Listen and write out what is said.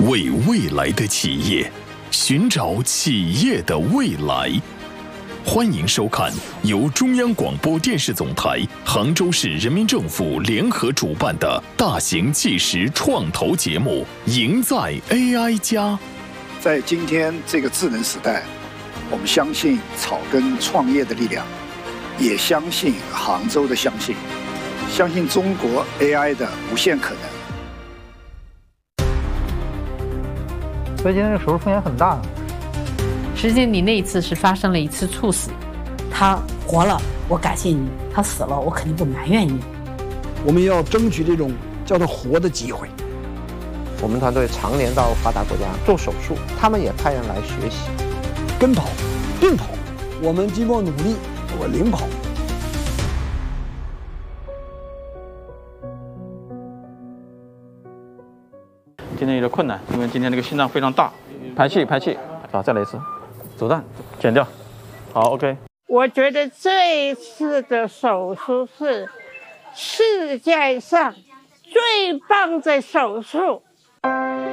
为未来的企业，寻找企业的未来。欢迎收看由中央广播电视总台、杭州市人民政府联合主办的大型纪实创投节目《赢在 AI 家》。 在今天这个智能时代，我们相信草根创业的力量，也相信杭州的相信中国 AI 的无限可能。 所以今天这个手术风险很大。 实际你那一次是发生了一次猝死， 他活了我感谢你，他死了我肯定不埋怨你。 我们要争取这种叫做活的机会。 我们团队常年到发达国家做手术，他们也派人来学习， 跟跑并跑，我们经过努力，我领跑。 今天有点困难，因为今天这个心脏非常大。排气，好，再来一次，子弹剪掉，好 ，OK。 我觉得这一次的手术是世界上最棒的手术。